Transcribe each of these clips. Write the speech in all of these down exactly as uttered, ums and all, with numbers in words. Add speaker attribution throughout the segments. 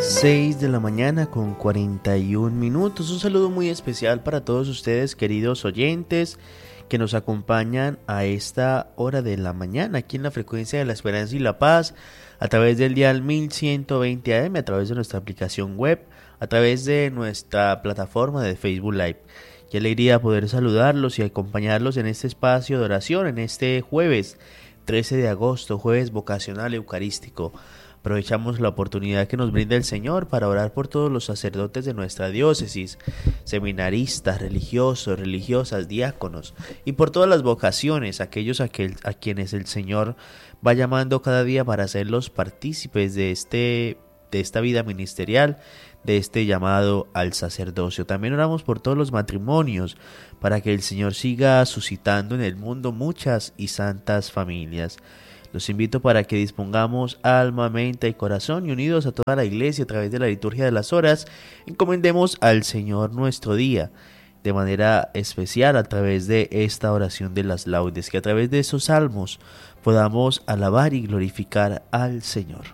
Speaker 1: seis de la mañana con cuarenta y un minutos. Un saludo muy especial para todos ustedes, queridos oyentes, que nos acompañan a esta hora de la mañana aquí en la frecuencia de la Esperanza y la Paz, a través del dial mil ciento veinte A M, a través de nuestra aplicación web, a través de nuestra plataforma de Facebook Live. Qué alegría poder saludarlos y acompañarlos en este espacio de oración, en este jueves trece de agosto, jueves vocacional eucarístico. Aprovechamos la oportunidad que nos brinda el Señor para orar por todos los sacerdotes de nuestra diócesis, seminaristas, religiosos, religiosas, diáconos, y por todas las vocaciones, aquellos a, que, a quienes el Señor va llamando cada día para hacerlos partícipes de, este, de esta vida ministerial, de este llamado al sacerdocio. También oramos por todos los matrimonios, para que el Señor siga suscitando en el mundo muchas y santas familias. Los invito para que dispongamos alma, mente y corazón, y unidos a toda la iglesia a través de la liturgia de las horas, encomendemos al Señor nuestro día, de manera especial a través de esta oración de las laudes, que a través de esos salmos podamos alabar y glorificar al Señor.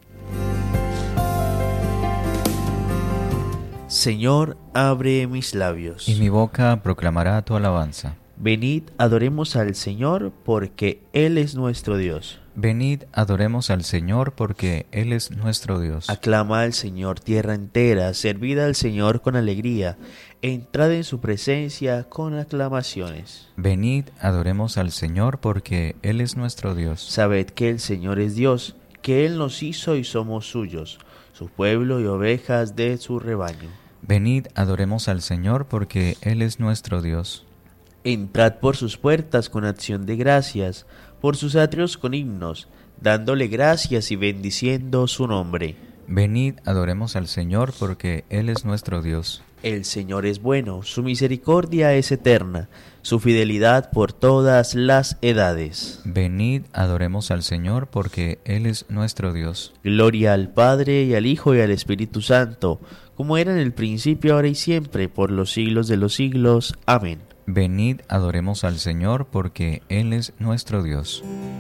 Speaker 1: Señor, abre mis labios,
Speaker 2: y mi boca proclamará tu alabanza.
Speaker 1: Venid, adoremos al Señor, porque Él es nuestro Dios.
Speaker 2: Venid, adoremos al Señor, porque Él es nuestro Dios.
Speaker 1: Aclama al Señor tierra entera, servid al Señor con alegría, entrad en su presencia con aclamaciones.
Speaker 2: Venid, adoremos al Señor, porque Él es nuestro Dios.
Speaker 1: Sabed que el Señor es Dios, que Él nos hizo y somos suyos, su pueblo y ovejas de su rebaño.
Speaker 2: Venid, adoremos al Señor, porque Él es nuestro Dios.
Speaker 1: Entrad por sus puertas con acción de gracias, por sus atrios con himnos, dándole gracias y bendiciendo su nombre.
Speaker 2: Venid, adoremos al Señor, porque Él es nuestro Dios.
Speaker 1: El Señor es bueno, su misericordia es eterna, su fidelidad por todas las edades.
Speaker 2: Venid, adoremos al Señor, porque Él es nuestro Dios.
Speaker 1: Gloria al Padre, y al Hijo, y al Espíritu Santo, como era en el principio, ahora y siempre, por los siglos de los siglos. Amén.
Speaker 2: Venid, adoremos al Señor, porque Él es nuestro Dios.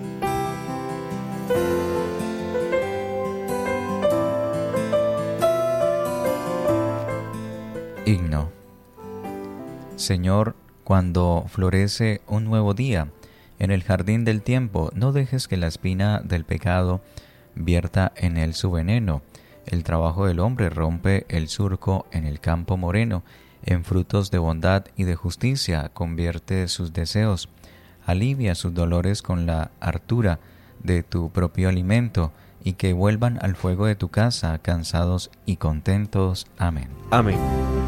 Speaker 2: Himno. Señor, cuando florece un nuevo día en el jardín del tiempo, no dejes que la espina del pecado vierta en él su veneno. El trabajo del hombre rompe el surco en el campo moreno. En frutos de bondad y de justicia convierte sus deseos, alivia sus dolores con la hartura de tu propio alimento, y que vuelvan al fuego de tu casa cansados y contentos. Amén.
Speaker 1: Amén.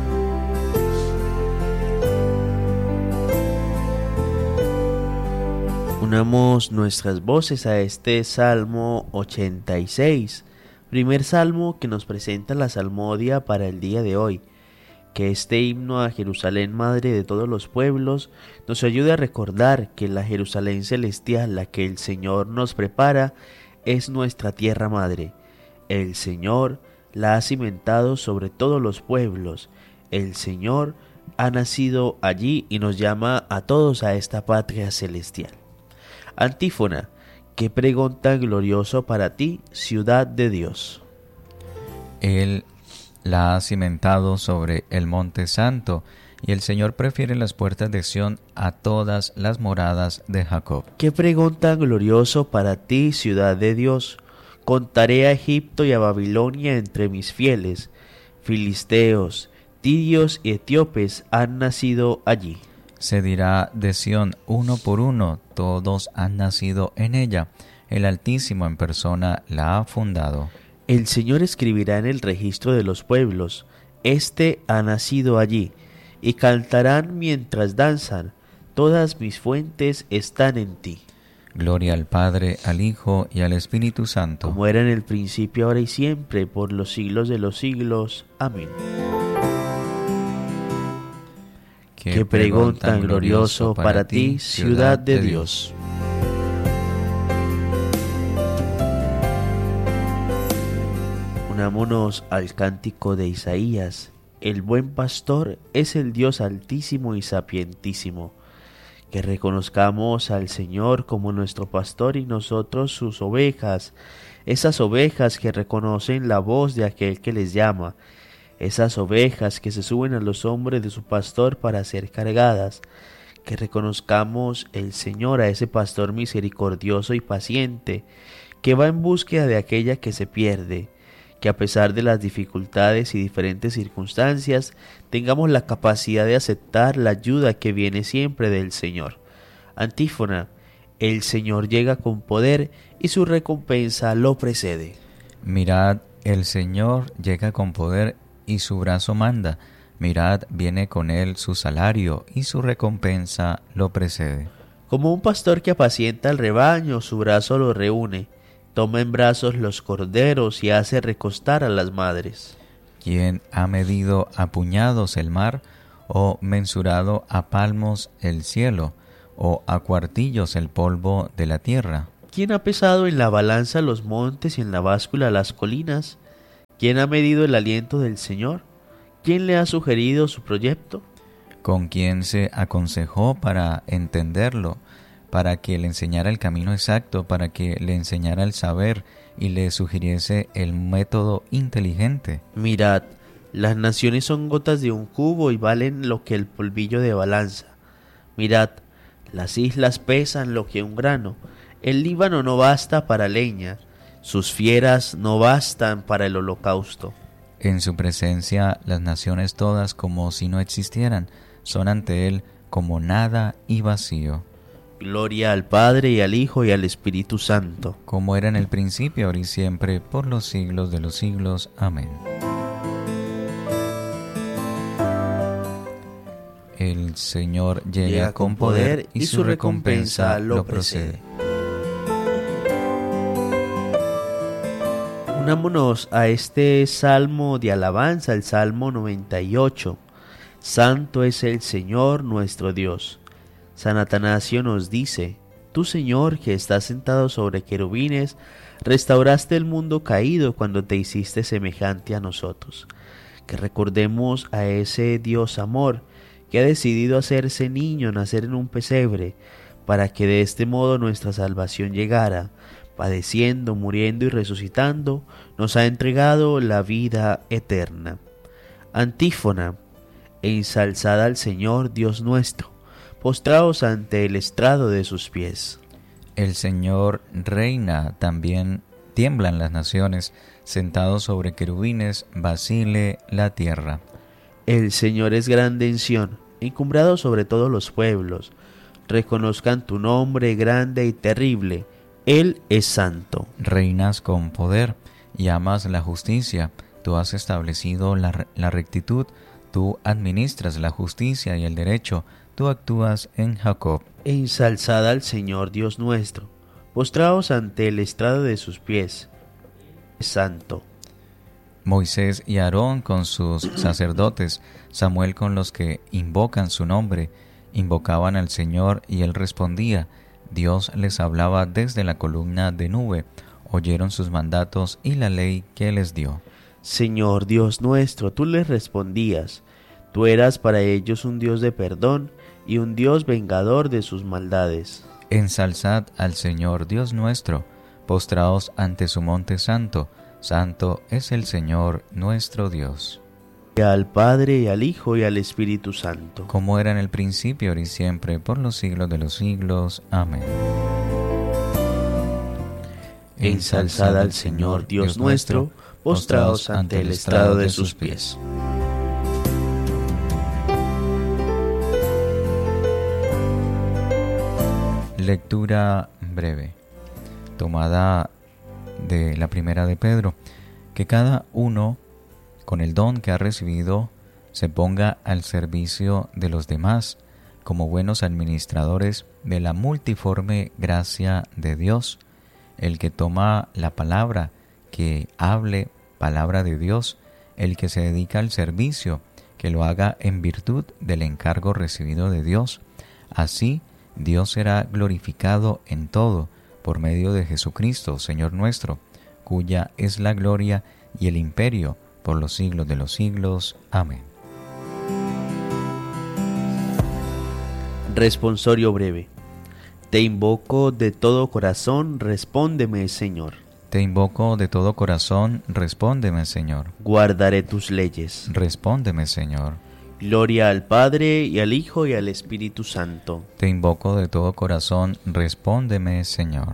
Speaker 1: Unamos nuestras voces a este Salmo ochenta y seis, primer salmo que nos presenta la salmodia para el día de hoy. Que este himno a Jerusalén, madre de todos los pueblos, nos ayude a recordar que la Jerusalén celestial, la que el Señor nos prepara, es nuestra tierra madre. El Señor la ha cimentado sobre todos los pueblos. El Señor ha nacido allí y nos llama a todos a esta patria celestial. Antífona. Qué pregón tan glorioso para ti, ciudad de Dios.
Speaker 2: Él la ha cimentado sobre el monte santo, y el Señor prefiere las puertas de Sión a todas las moradas de Jacob.
Speaker 1: Qué pregón tan glorioso para ti, ciudad de Dios. Contaré a Egipto y a Babilonia entre mis fieles. Filisteos, tirios y etíopes han nacido allí.
Speaker 2: Se dirá de Sión uno por uno, todos han nacido en ella. El Altísimo en persona la ha fundado.
Speaker 1: El Señor escribirá en el registro de los pueblos, este ha nacido allí, y cantarán mientras danzan, todas mis fuentes están en ti.
Speaker 2: Gloria al Padre, al Hijo y al Espíritu Santo.
Speaker 1: Como era en el principio, ahora y siempre, por los siglos de los siglos. Amén. Qué, Qué pregón tan glorioso para ti, ciudad de Dios. Unámonos al cántico de Isaías. El buen pastor es el Dios altísimo y sapientísimo. Que reconozcamos al Señor como nuestro pastor y nosotros sus ovejas. esas ovejas que reconocen la voz de aquel que les llama, esas ovejas que se suben a los hombros de su pastor para ser cargadas. Que reconozcamos el Señor a ese pastor misericordioso y paciente, que va en búsqueda de aquella que se pierde, que a pesar de las dificultades y diferentes circunstancias, tengamos la capacidad de aceptar la ayuda que viene siempre del Señor. Antífona: el Señor llega con poder y su recompensa lo precede.
Speaker 2: Mirad, el Señor llega con poder y su brazo manda. Mirad, viene con él su salario y su recompensa lo precede.
Speaker 1: Como un pastor que apacienta al rebaño, su brazo lo reúne, toma en brazos los corderos y hace recostar a las madres.
Speaker 2: ¿Quién ha medido a puñados el mar, o mensurado a palmos el cielo, o a cuartillos el polvo de la tierra?
Speaker 1: ¿Quién ha pesado en la balanza los montes y en la báscula las colinas? ¿Quién ha medido el aliento del Señor? ¿Quién le ha sugerido su proyecto?
Speaker 2: ¿Con quién se aconsejó para entenderlo, para que le enseñara el camino exacto, para que le enseñara el saber y le sugiriese el método inteligente?
Speaker 1: Mirad, las naciones son gotas de un cubo y valen lo que el polvillo de balanza. Mirad, las islas pesan lo que un grano. El Líbano no basta para leña, sus fieras no bastan para el holocausto.
Speaker 2: En su presencia las naciones todas como si no existieran, son ante él como nada y vacío.
Speaker 1: Gloria al Padre y al Hijo y al Espíritu Santo,
Speaker 2: como era en el principio, ahora y siempre, por los siglos de los siglos. Amén. El Señor llega, llega con poder y su recompensa lo precede.
Speaker 1: Unámonos a este salmo de alabanza, el Salmo noventa y ocho. Santo es el Señor nuestro Dios. San Atanasio nos dice: Tú, Señor, que estás sentado sobre querubines, restauraste el mundo caído cuando te hiciste semejante a nosotros. Que recordemos a ese Dios amor que ha decidido hacerse niño, nacer en un pesebre, para que de este modo nuestra salvación llegara. Padeciendo, muriendo y resucitando, nos ha entregado la vida eterna. Antífona: ensalzad al Señor Dios nuestro, postraos ante el estrado de sus pies.
Speaker 2: El Señor reina, también tiemblan las naciones, sentados sobre querubines, vacile la tierra.
Speaker 1: El Señor es grande en Sión, encumbrado sobre todos los pueblos. Reconozcan tu nombre grande y terrible. Él es santo.
Speaker 2: Reinas con poder y amas la justicia. Tú has establecido la, la rectitud. Tú administras la justicia y el derecho. Tú actúas en Jacob.
Speaker 1: Ensalzad al Señor Dios nuestro. Postraos ante el estrado de sus pies. Santo.
Speaker 2: Moisés y Aarón con sus sacerdotes, Samuel con los que invocan su nombre, invocaban al Señor y él respondía. Dios les hablaba desde la columna de nube, oyeron sus mandatos y la ley que les dio.
Speaker 1: Señor Dios nuestro, tú les respondías, tú eras para ellos un Dios de perdón y un Dios vengador de sus maldades.
Speaker 2: Ensalzad al Señor Dios nuestro, postraos ante su monte santo, santo es el Señor nuestro Dios.
Speaker 1: Al Padre y al Hijo y al Espíritu Santo,
Speaker 2: como era en el principio, ahora y siempre, por los siglos de los siglos. Amén.
Speaker 1: Ensalzad al Señor Dios nuestro, postraos ante el estrado de sus pies.
Speaker 2: Lectura breve, tomada de la primera de Pedro. Que cada uno, con el don que ha recibido, se ponga al servicio de los demás, como buenos administradores de la multiforme gracia de Dios. El que toma la palabra, que hable palabra de Dios. El que se dedica al servicio, que lo haga en virtud del encargo recibido de Dios. Así, Dios será glorificado en todo, por medio de Jesucristo, Señor nuestro, cuya es la gloria y el imperio, por los siglos de los siglos. Amén.
Speaker 1: Responsorio breve. Te invoco de todo corazón, respóndeme, Señor.
Speaker 2: Te invoco de todo corazón, respóndeme, Señor.
Speaker 1: Guardaré tus leyes.
Speaker 2: Respóndeme, Señor.
Speaker 1: Gloria al Padre, y al Hijo, y al Espíritu Santo.
Speaker 2: Te invoco de todo corazón, respóndeme, Señor.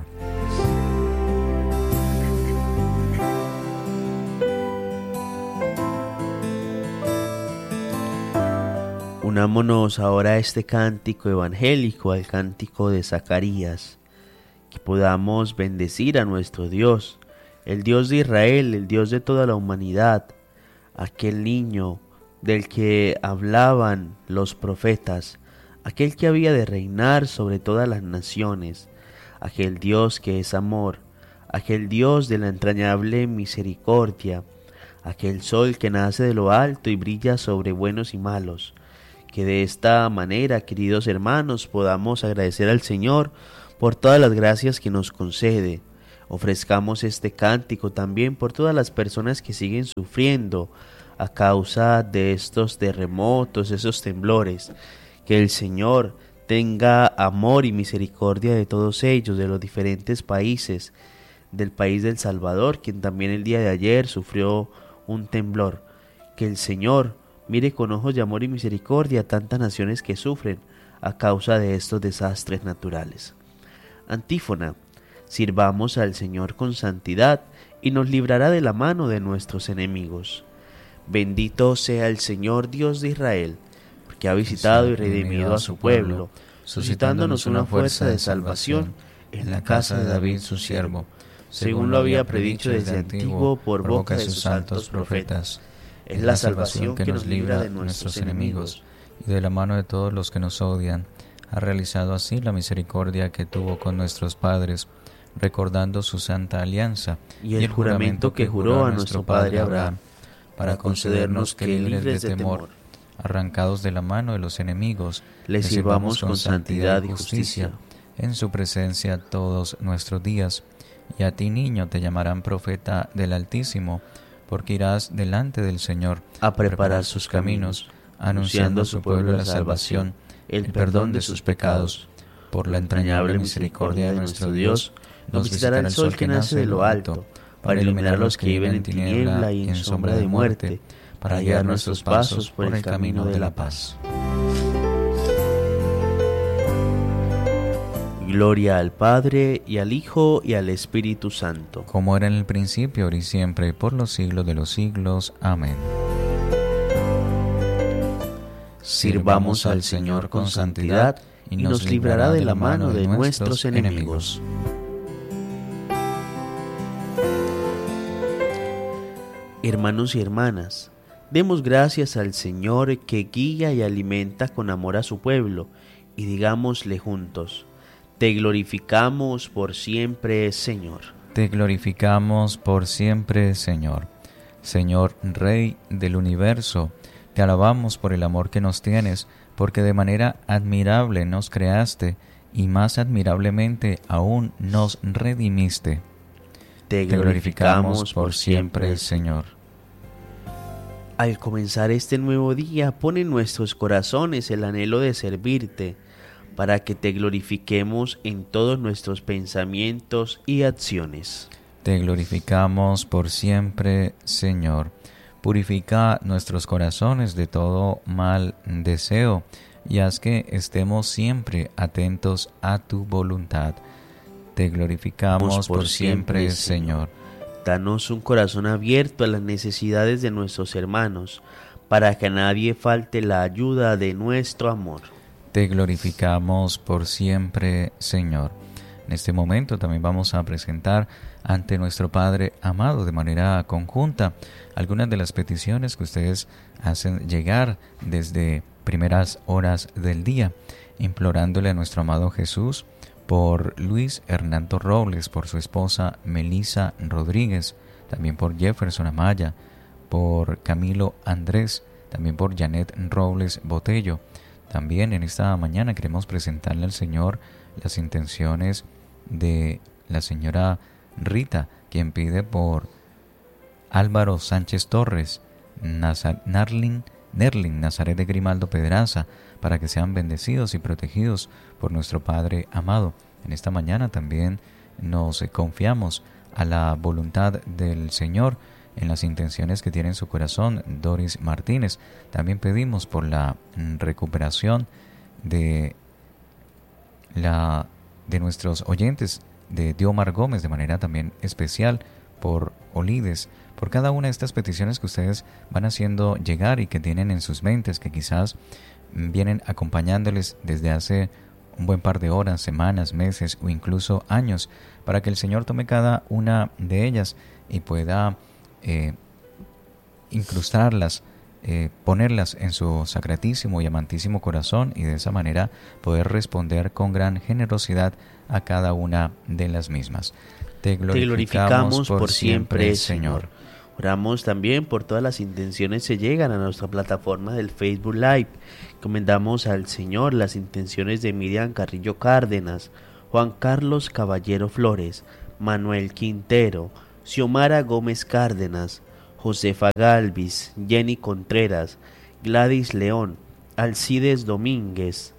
Speaker 1: Unámonos ahora a este cántico evangélico, al cántico de Zacarías, que podamos bendecir a nuestro Dios, el Dios de Israel, el Dios de toda la humanidad, aquel niño del que hablaban los profetas, aquel que había de reinar sobre todas las naciones, aquel Dios que es amor, aquel Dios de la entrañable misericordia, aquel sol que nace de lo alto y brilla sobre buenos y malos. Que de esta manera, queridos hermanos, podamos agradecer al Señor por todas las gracias que nos concede. Ofrezcamos este cántico también por todas las personas que siguen sufriendo a causa de estos terremotos, esos temblores. Que el Señor tenga amor y misericordia de todos ellos, de los diferentes países, del país del Salvador, quien también el día de ayer sufrió un temblor. Que el Señor mire con ojos de amor y misericordia a tantas naciones que sufren a causa de estos desastres naturales. Antífona: sirvamos al Señor con santidad y nos librará de la mano de nuestros enemigos. Bendito sea el Señor Dios de Israel, porque ha visitado y redimido a su pueblo, suscitándonos una fuerza de salvación en la casa de David su siervo, según lo había predicho desde antiguo por boca de sus santos profetas. Es la salvación que nos libra de nuestros enemigos
Speaker 2: y de la mano de todos los que nos odian. Ha realizado así la misericordia que tuvo con nuestros padres, recordando su santa alianza
Speaker 1: y el juramento que juró a nuestro padre Abraham, para concedernos que, libres de temor,
Speaker 2: arrancados de la mano de los enemigos,
Speaker 1: le sirvamos con santidad y justicia
Speaker 2: en su presencia todos nuestros días. Y a ti, niño, te llamarán profeta del Altísimo, porque irás delante del Señor
Speaker 1: a preparar sus caminos, anunciando a su pueblo la salvación, el perdón de sus pecados. Por la entrañable misericordia de nuestro Dios, nos visitará el sol que nace de lo alto, para iluminar a los que viven en tiniebla y en sombra de muerte, para guiar nuestros pasos por el camino de la paz. Gloria al Padre, y al Hijo, y al Espíritu Santo.
Speaker 2: Como era en el principio, ahora y siempre, por los siglos de los siglos. Amén.
Speaker 1: Sirvamos al Señor con santidad, y nos librará de la mano de nuestros enemigos. Hermanos y hermanas, demos gracias al Señor que guía y alimenta con amor a su pueblo, y digámosle juntos: te glorificamos por siempre, Señor.
Speaker 2: Te glorificamos por siempre, Señor. Señor, Rey del universo, te alabamos por el amor que nos tienes, porque de manera admirable nos creaste y más admirablemente aún nos redimiste.
Speaker 1: Te glorificamos por siempre, Señor. Al comenzar este nuevo día, pon en nuestros corazones el anhelo de servirte, para que te glorifiquemos en todos nuestros pensamientos y acciones.
Speaker 2: Te glorificamos por siempre, Señor. Purifica nuestros corazones de todo mal deseo y haz que estemos siempre atentos a tu voluntad. Te glorificamos por, por siempre, Señor.
Speaker 1: Danos un corazón abierto a las necesidades de nuestros hermanos, para que a nadie falte la ayuda de nuestro amor.
Speaker 2: Te glorificamos por siempre, Señor. En este momento también vamos a presentar ante nuestro Padre amado de manera conjunta algunas de las peticiones que ustedes hacen llegar desde primeras horas del día, implorándole a nuestro amado Jesús por Luis Hernando Robles, por su esposa Melisa Rodríguez, también por Jefferson Amaya, por Camilo Andrés, también por Janet Robles Botello. También en esta mañana queremos presentarle al Señor las intenciones de la señora Rita, quien pide por Álvaro Sánchez Torres, Nazar, Narlin, Nerlin Nazaret de Grimaldo Pedraza, para que sean bendecidos y protegidos por nuestro Padre amado. En esta mañana también nos confiamos a la voluntad del Señor en las intenciones que tiene en su corazón Doris Martínez. También pedimos por la recuperación de, la, de nuestros oyentes, de Diomar Gómez, de manera también especial por Olides, por cada una de estas peticiones que ustedes van haciendo llegar y que tienen en sus mentes, que quizás vienen acompañándoles desde hace un buen par de horas, semanas, meses o incluso años, para que el Señor tome cada una de ellas y pueda eh, incrustarlas, eh, ponerlas en su sacratísimo y amantísimo corazón, y de esa manera poder responder con gran generosidad a cada una de las mismas. Te glorificamos, Te glorificamos por, por siempre, Señor.
Speaker 1: Oramos también por todas las intenciones que llegan a nuestra plataforma del Facebook Live. Encomendamos al Señor las intenciones de Miriam Carrillo Cárdenas, Juan Carlos Caballero Flores, Manuel Quintero, Xiomara Gómez Cárdenas, Josefa Galvis, Jenny Contreras, Gladys León, Alcides Domínguez,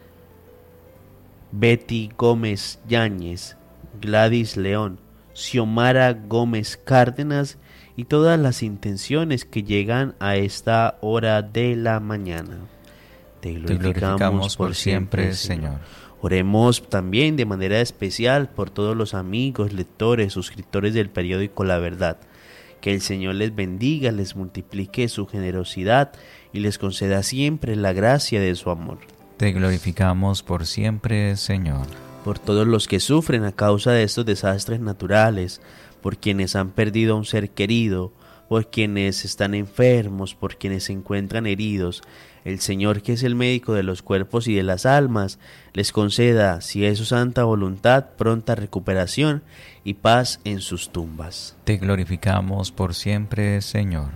Speaker 1: Betty Gómez Yáñez, Gladys León, Xiomara Gómez Cárdenas y todas las intenciones que llegan a esta hora de la mañana.
Speaker 2: Te glorificamos, Te glorificamos por siempre, Señor. Señor.
Speaker 1: Oremos también de manera especial por todos los amigos, lectores, suscriptores del periódico La Verdad. Que el Señor les bendiga, les multiplique su generosidad y les conceda siempre la gracia de su amor.
Speaker 2: Te glorificamos por siempre, Señor.
Speaker 1: Por todos los que sufren a causa de estos desastres naturales, por quienes han perdido a un ser querido, por quienes están enfermos, por quienes se encuentran heridos, el Señor, que es el médico de los cuerpos y de las almas, les conceda, si es su santa voluntad, pronta recuperación y paz en sus tumbas.
Speaker 2: Te glorificamos por siempre, Señor.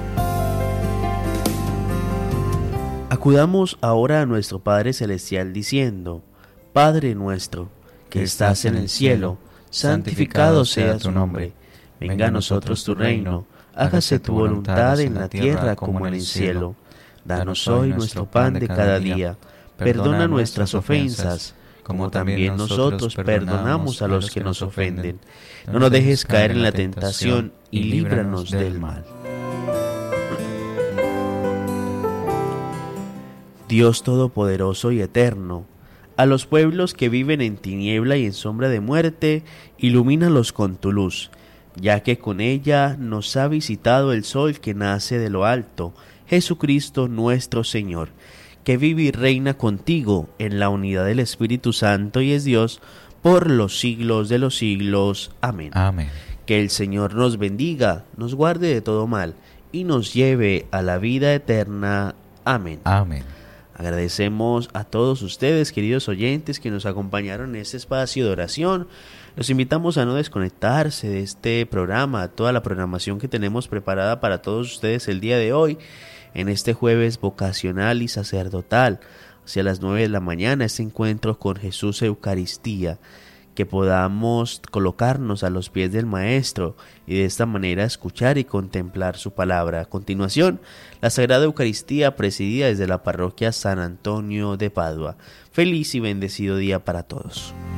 Speaker 1: Acudamos ahora a nuestro Padre Celestial diciendo: Padre nuestro, que estás en el cielo, santificado sea tu nombre. Venga a nosotros tu reino, hágase tu voluntad en la tierra como en el cielo. Danos hoy nuestro pan de cada día. Perdona nuestras ofensas, como también nosotros perdonamos a los que nos ofenden. No nos dejes caer en la tentación y líbranos del mal. Dios Todopoderoso y Eterno, a los pueblos que viven en tiniebla y en sombra de muerte, ilumínalos con tu luz, ya que con ella nos ha visitado el sol que nace de lo alto, Jesucristo nuestro Señor, que vive y reina contigo en la unidad del Espíritu Santo y es Dios por los siglos de los siglos. Amén.
Speaker 2: Amén.
Speaker 1: Que el Señor nos bendiga, nos guarde de todo mal y nos lleve a la vida eterna. Amén.
Speaker 2: Amén.
Speaker 1: Agradecemos a todos ustedes, queridos oyentes, que nos acompañaron en este espacio de oración. Los invitamos a no desconectarse de este programa, toda la programación que tenemos preparada para todos ustedes el día de hoy, en este jueves vocacional y sacerdotal, hacia las nueve de la mañana, este encuentro con Jesús Eucaristía, que podamos colocarnos a los pies del Maestro y de esta manera escuchar y contemplar su palabra. A continuación, la Sagrada Eucaristía presidida desde la parroquia San Antonio de Padua. Feliz y bendecido día para todos.